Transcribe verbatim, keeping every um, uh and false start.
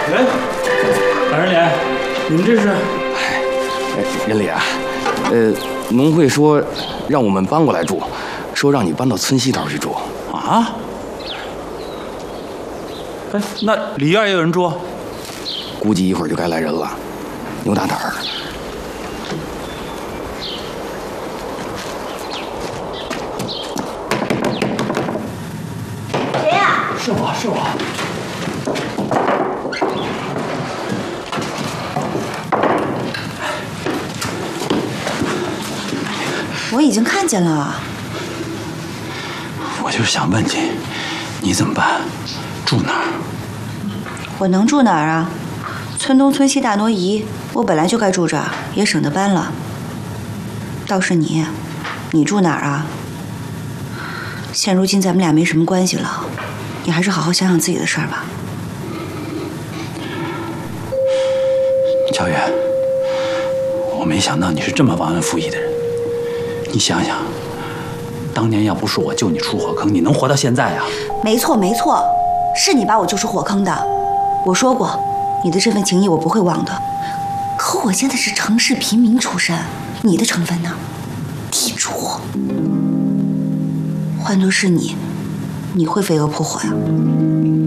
哎，老人脸，你们这是？ 哎，人脸啊，呃，农会说让我们搬过来住，说让你搬到村西头去住。 啊？哎，那里院也有人住？ 估计一会儿就该来人了。牛大胆儿。 是我是我。 我已经看见了。 我就是想问你，你怎么办？住哪儿？ 我能住哪儿啊？村东村西大挪移，我本来就该住这儿，也省得搬了。倒是你，你住哪儿啊？现如今咱们俩没什么关系了。 你还是好好想想自己的事儿吧。 乔月，我没想到你是这么忘恩负义的人。你想想，当年要不是我救你出火坑，你能活到现在啊？ 没错没错，是你把我救出火坑的。我说过，你的这份情谊我不会忘的。可我现在是城市平民出身，你的成分呢？地主。换作是你。 你会飞蛾扑火呀？